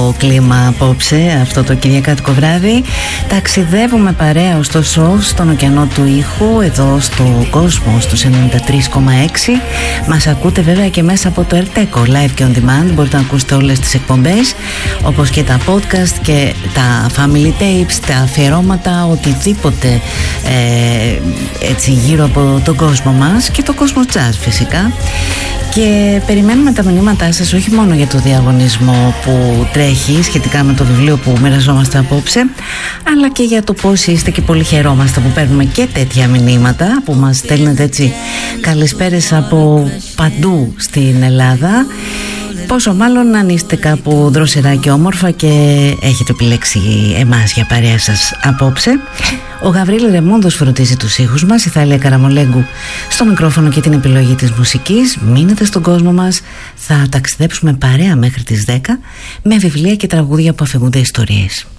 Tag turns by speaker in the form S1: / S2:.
S1: κλίμα απόψε, αυτό το κυριακάτικο βράδυ. Ταξιδεύουμε παρέα ωστόσο στον ωκεανό του ήχου, εδώ στο κόσμο, στους 93,6. Μας ακούτε βέβαια και μέσα από το Erteco Live και On Demand. Μπορείτε να ακούσετε όλες τις εκπομπές, όπως και τα podcast και τα family tapes, τα αφιερώματα, οτιδήποτε έτσι γύρω από τον κόσμο μας και το κόσμο jazz φυσικά. Και περιμένουμε τα μηνύματά σας όχι μόνο για το διαγωνισμό που τρέχει σχετικά με το βιβλίο που μοιραζόμαστε απόψε, αλλά και για το πώς είστε, και πολύ χαιρόμαστε που παίρνουμε και τέτοια μηνύματα που μας στέλνετε έτσι καλησπέρες από παντού στην Ελλάδα. Πόσο μάλλον αν είστε κάπου δροσερά και όμορφα και έχετε επιλέξει εμάς για παρέα σας απόψε. Ο Γαβρίλη Ρεμόντος φροντίζει τους ήχους μας, η Θάλια Καραμολέγκου στο μικρόφωνο και την επιλογή της μουσικής. Μείνετε στον κόσμο μας, θα ταξιδέψουμε παρέα μέχρι τις 10 με βιβλία και τραγούδια που αφηγούνται ιστορίες.